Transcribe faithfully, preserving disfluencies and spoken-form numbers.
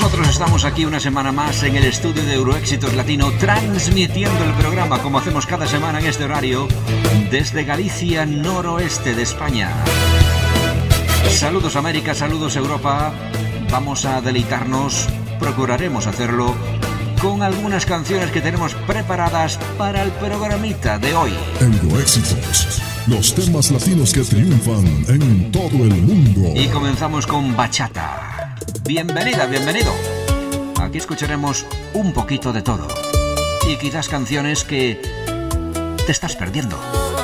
nosotros estamos aquí una semana más en el estudio de Euroéxitos Latino, transmitiendo el programa como hacemos cada semana en este horario desde Galicia, noroeste de España. Saludos América, saludos Europa. Vamos a deleitarnos, procuraremos hacerlo con algunas canciones que tenemos preparadas para el programita de hoy. Euroéxitos, los temas latinos que triunfan en todo el mundo. Y comenzamos con bachata. Bienvenida, bienvenido. Aquí escucharemos un poquito de todo. Y quizás canciones que te estás perdiendo.